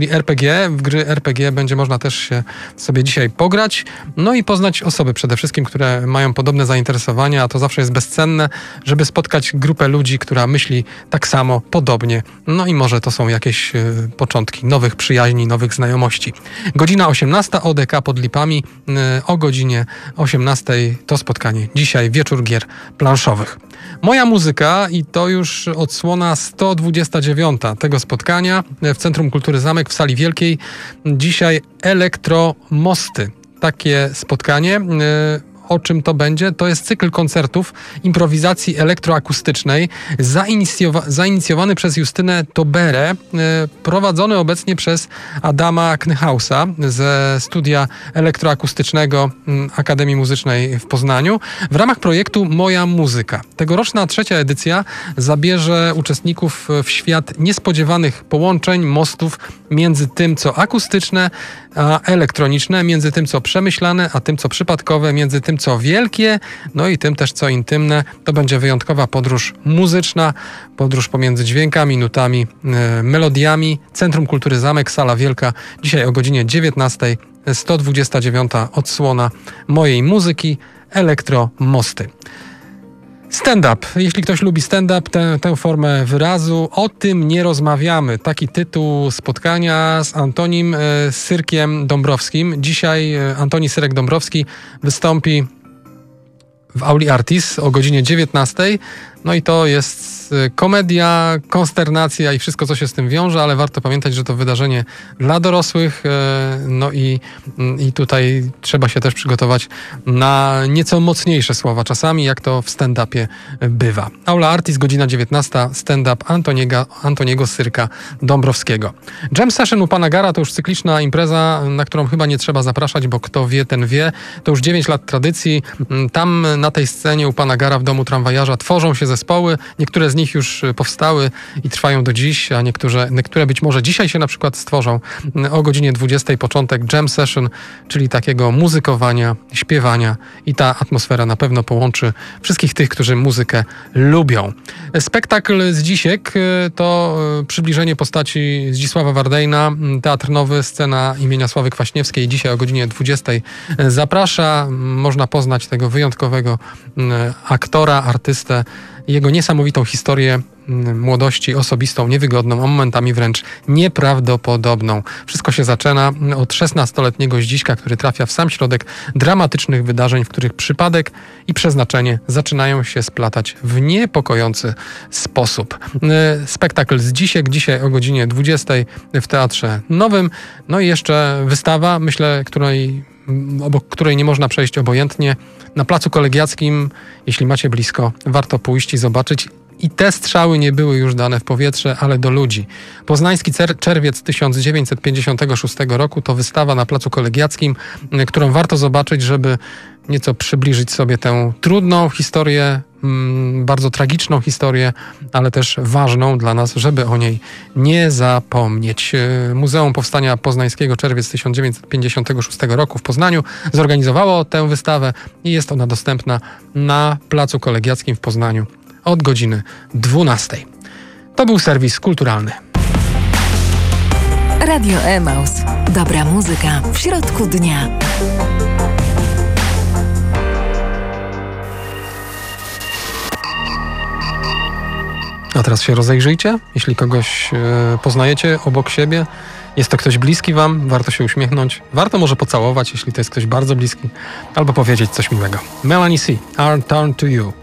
RPG. W gry RPG będzie można też się sobie dzisiaj pograć, no i poznać osoby przede wszystkim, które mają podobne zainteresowania, a to zawsze jest bezcenne, żeby spotkać grupę ludzi, która myśli tak samo, podobnie. No i może to są jakieś początki nowych przyjaźni, nowych znajomości. Godzina 18, ODK pod Lipami. O godzinie 18 to spotkanie. Dzisiaj wieczór gier planszowych. Moja muzyka i to już odsłona 129 tego spotkania w Centrum Kultury Zamek w Sali Wielkiej. Dzisiaj Elektromosty. Takie spotkanie. O czym to będzie? To jest cykl koncertów improwizacji elektroakustycznej zainicjowany przez Justynę Toberę, prowadzony obecnie przez Adama Knyhausa ze studia elektroakustycznego Akademii Muzycznej w Poznaniu w ramach projektu Moja Muzyka. Tegoroczna 3. edycja zabierze uczestników w świat niespodziewanych połączeń, mostów między tym, co akustyczne, a elektroniczne, między tym, co przemyślane, a tym, co przypadkowe, między tym, co wielkie, no i tym też, co intymne. To będzie wyjątkowa podróż muzyczna, podróż pomiędzy dźwiękami, nutami, melodiami. Centrum Kultury Zamek, Sala Wielka. Dzisiaj o godzinie 19, 129 odsłona mojej muzyki, Elektromosty. Stand-up. Jeśli ktoś lubi stand-up, tę formę wyrazu, o tym nie rozmawiamy. Taki tytuł spotkania z Antonim Syrkiem Dąbrowskim. Dzisiaj Antoni Syrek-Dąbrowski wystąpi w Auli Artis o godzinie 19. No i to jest komedia, konsternacja i wszystko, co się z tym wiąże, ale warto pamiętać, że to wydarzenie dla dorosłych, no i tutaj trzeba się też przygotować na nieco mocniejsze słowa czasami, jak to w stand-upie bywa. Aula Artis, godzina 19, stand-up Antoniego Syrka Dąbrowskiego. Jam Session u pana Gara to już cykliczna impreza, na którą chyba nie trzeba zapraszać, bo kto wie, ten wie. To już 9 lat tradycji. Tam na tej scenie u pana Gara w domu tramwajarza tworzą się zespoły. Niektóre z nich już powstały i trwają do dziś, a niektóre być może dzisiaj się na przykład stworzą. O godzinie 20 początek Jam Session, czyli takiego muzykowania, śpiewania i ta atmosfera na pewno połączy wszystkich tych, którzy muzykę lubią. Spektakl z dzisiek to przybliżenie postaci Zdzisława Wardejna, Teatr Nowy, scena imienia Sławy Kwaśniewskiej. Dzisiaj o godzinie 20 zaprasza. Można poznać tego wyjątkowego aktora, artystę, jego niesamowitą historię młodości, osobistą, niewygodną, a momentami wręcz nieprawdopodobną. Wszystko się zaczyna od 16-letniego Zdziśka, który trafia w sam środek dramatycznych wydarzeń, w których przypadek i przeznaczenie zaczynają się splatać w niepokojący sposób. Spektakl z dzisiaj o godzinie 20 w Teatrze Nowym. No i jeszcze wystawa, myślę, obok której nie można przejść obojętnie. Na Placu Kolegiackim, jeśli macie blisko, warto pójść i zobaczyć. I te strzały nie były już dane w powietrze, ale do ludzi. Poznański czerwiec 1956 roku to wystawa na Placu Kolegiackim, którą warto zobaczyć, żeby nieco przybliżyć sobie tę trudną historię, bardzo tragiczną historię, ale też ważną dla nas, żeby o niej nie zapomnieć. Muzeum Powstania Poznańskiego czerwiec 1956 roku w Poznaniu zorganizowało tę wystawę i jest ona dostępna na Placu Kolegiackim w Poznaniu od godziny 12. To był serwis kulturalny. Radio Emaus. Dobra muzyka w środku dnia. A teraz się rozejrzyjcie. Jeśli kogoś poznajecie obok siebie, jest to ktoś bliski wam, warto się uśmiechnąć, warto może pocałować, jeśli to jest ktoś bardzo bliski, albo powiedzieć coś miłego. Melanie C. I'll Turn to You.